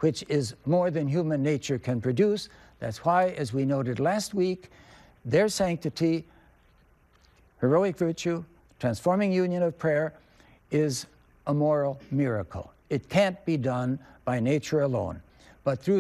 which is more than human nature can produce. That's why, as we noted last week, their sanctity, heroic virtue, transforming union of prayer, is a moral miracle. It can't be done by nature alone, but through